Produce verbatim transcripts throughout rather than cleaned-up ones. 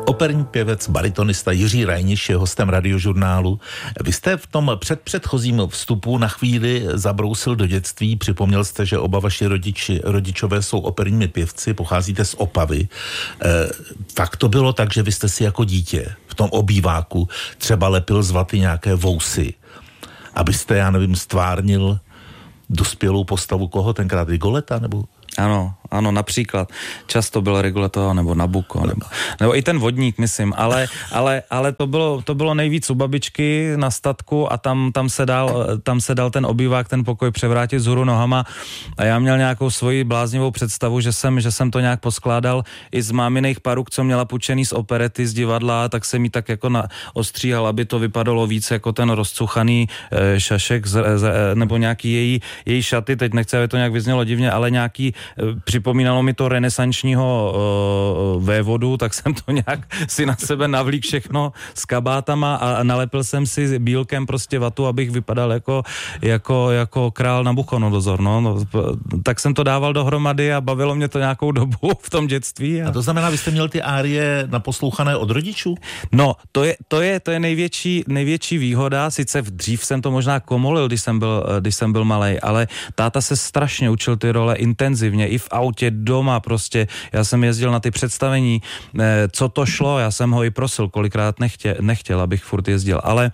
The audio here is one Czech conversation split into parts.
Operní pěvec, baritonista Jiří Reiniš je hostem Radiožurnálu. Vy jste v tom předpředchozím vstupu na chvíli zabrousil do dětství, připomněl jste, že oba vaši rodiči, rodičové jsou operními pěvci, pocházíte z Opavy. E, fakt to bylo tak, že vy jste si jako dítě v tom obýváku třeba lepil z vaty nějaké vousy, abyste, já nevím, stvárnil dospělou postavu koho tenkrát, Rigoleta nebo... Ano, ano, například. Často byl Rigoletto nebo Nabucco, nebo, nebo i ten vodník, myslím, ale, ale, ale to, bylo, to bylo nejvíc u babičky na statku a tam, tam, se dal, tam se dal ten obývák, ten pokoj převrátit vzhůru nohama a já měl nějakou svoji bláznivou představu, že jsem, že jsem to nějak poskládal i z máminých paruk, co měla půjčený z operety, z divadla, tak jsem jí tak jako na, ostříhal, aby to vypadalo víc jako ten rozcuchaný e, šašek z, z, nebo nějaký její, její šaty, teď nechci, aby to nějak vyznělo divně, ale nějaký připomínalo mi to renesančního uh, vévodu, tak jsem to nějak si na sebe navlík všechno s kabátama a nalepil jsem si bílkem prostě vatu, abych vypadal jako, jako, jako král Nabuchodonozor. No. No, tak jsem to dával dohromady a bavilo mě to nějakou dobu v tom dětství. A, a to znamená, vy jste měl ty árie naposlouchané od rodičů? No, to je, to je, to je největší, největší výhoda, sice dřív jsem to možná komolil, když jsem byl, když jsem byl malej, ale táta se strašně učil ty role intenzivně, i v autě, doma prostě. Já jsem jezdil na ty představení, co to šlo, já jsem ho i prosil, kolikrát nechtěl, nechtěl abych furt jezdil, ale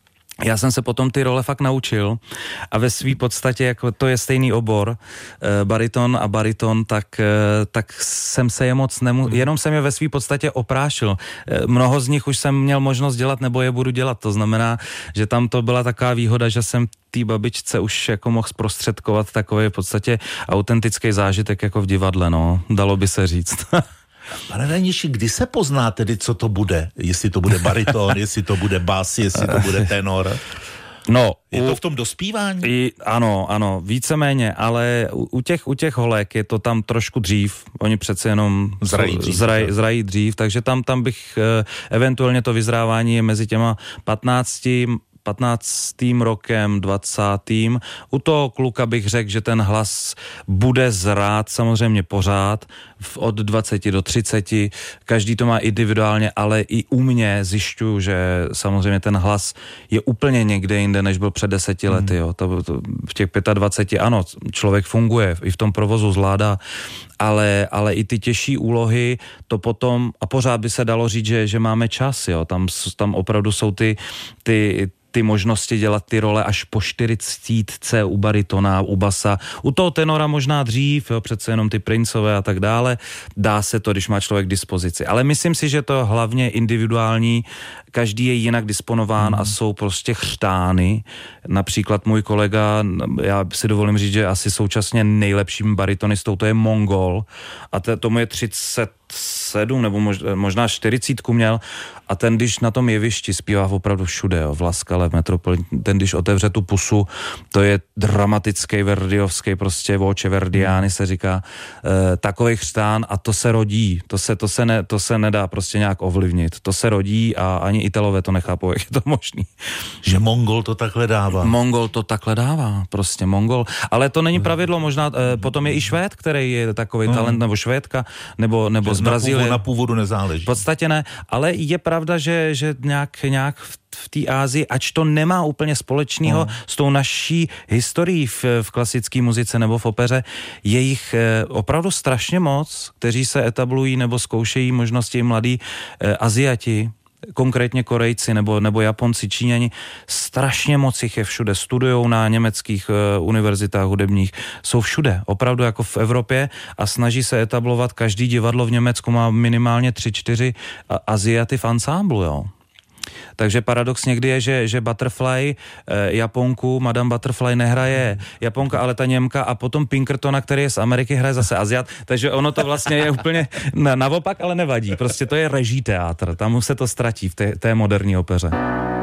já jsem se potom ty role fakt naučil a ve svý podstatě, jako to je stejný obor, bariton a bariton, tak, tak jsem se je moc nemu... jenom jsem je ve svý podstatě oprášil. Mnoho z nich už jsem měl možnost dělat, nebo je budu dělat. To znamená, že tam to byla taková výhoda, že jsem té babičce už jako mohl zprostředkovat takový v podstatě autentický zážitek jako v divadle, no. Dalo by se říct. Pane Reiniši, kdy se pozná tedy, co to bude? Jestli to bude bariton, jestli to bude bas, jestli to bude tenor? No, je u, to v tom dospívání? I, ano, ano, víceméně, ale u, u, těch, u těch holek je to tam trošku dřív. Oni přece jenom zrají dřív, zraj, zrají dřív, takže tam, tam bych eh, eventuálně to vyzrávání je mezi těma patnáctým patnáctým rokem, dvacátým U toho kluka bych řekl, že ten hlas bude zrát samozřejmě pořád od dvaceti do třiceti. Každý to má individuálně, ale i u mě zjišťuju, že samozřejmě ten hlas je úplně někde jinde, než byl před deseti lety. Jo. To, to, v těch dvaceti pěti ano, člověk funguje, i v tom provozu zvládá, ale, ale i ty těžší úlohy, to potom, a pořád by se dalo říct, že, že máme čas, jo. Tam, tam opravdu jsou ty, ty ty možnosti dělat ty role až po čtyřicítce u baritona, u basa. U toho tenora možná dřív, jo, přece jenom ty princové a tak dále. Dá se to, když má člověk k dispozici. Ale myslím si, že to hlavně individuální, každý je jinak disponován hmm. a jsou prostě chřtány. Například můj kolega, já si dovolím říct, že asi současně nejlepším baritonistou, to je Mongol a to, tomu je třicet sedm nebo možná čtyřicítku měl a ten, když na tom jevišti zpívá opravdu všude, jo, v Laskale, v Metropoli, ten, když otevře tu pusu, to je dramatický, verdiovský, prostě voce verdiány se říká, e, takovej chřtán a to se rodí, to se, to, se ne, to se nedá prostě nějak ovlivnit, to se rodí a ani Italové to nechápou, jak je to možný. Že Mongol to takhle dává. Mongol to takhle dává, prostě Mongol, ale to není pravidlo, možná e, potom je i Švéd, který je takový hmm. talent, nebo Švédka, nebo, nebo z Brazílie. Na původu nezáleží. V podstatě ne, ale je pravda, že, že nějak, nějak v, v té Ázii, ač to nemá úplně společného oh. s tou naší historií v, v klasické muzice nebo v opeře, je jich eh, opravdu strašně moc, kteří se etablují nebo zkoušejí možnosti mladí eh, Aziati, konkrétně Korejci nebo, nebo Japonci, Číňani, strašně moc jich je všude, studujou na německých uh, univerzitách hudebních, jsou všude, opravdu jako v Evropě a snaží se etablovat, každý divadlo v Německu má minimálně tři, čtyři Aziaty v ansámblu, jo. Takže paradox někdy je, že, že Butterfly eh, Japonku, Madame Butterfly nehraje Japonka, ale ta Němka a potom Pinkertona, který je z Ameriky, hraje zase Aziat, takže ono to vlastně je úplně na, naopak, ale nevadí. Prostě to je reží teátr, tam se to ztratí v té, té moderní opeře.